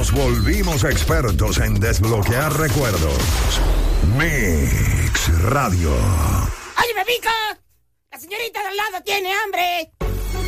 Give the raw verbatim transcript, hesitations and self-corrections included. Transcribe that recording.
Nos volvimos expertos en desbloquear recuerdos. Mix Radio. ¡Oye, Bebico! ¡La señorita de al lado tiene hambre!